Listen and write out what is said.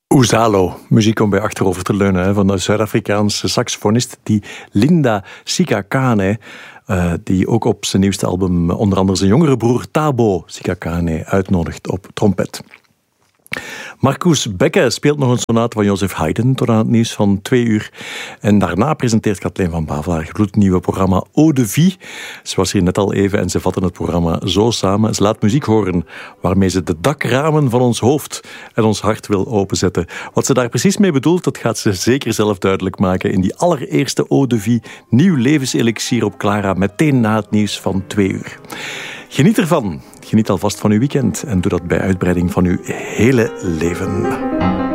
Oezalo, muziek om bij achterover te leunen, van de Zuid-Afrikaanse saxofonist die Linda Sikhakhane, die ook op zijn nieuwste album onder andere zijn jongere broer Thabo Sikhakhane uitnodigt op trompet. Marcus Becke speelt nog een sonate van Joseph Haydn tot aan het nieuws van 2:00. En daarna presenteert Kathleen van Bavelaar het gloednieuwe programma Eau de Vie. Ze was hier net al even en ze vatten het programma zo samen. Ze laat muziek horen waarmee ze de dakramen van ons hoofd en ons hart wil openzetten. Wat ze daar precies mee bedoelt, dat gaat ze zeker zelf duidelijk maken in die allereerste Eau de Vie, nieuw levenselixier op Clara, meteen na het nieuws van 2:00. Geniet ervan. Geniet alvast van uw weekend en doe dat bij uitbreiding van uw hele leven.